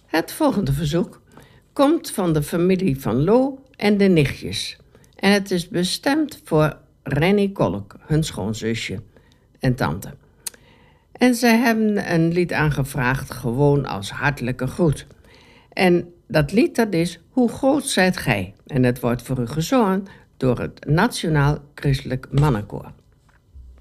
Het volgende verzoek komt van de familie van Lo en de nichtjes. En het is bestemd voor Rennie Kolk, hun schoonzusje en tante. En zij hebben een lied aangevraagd, gewoon als hartelijke groet. En dat lied dat is Hoe groot zijt gij? En het wordt voor u gezongen door het Nationaal Christelijk Mannenkoor.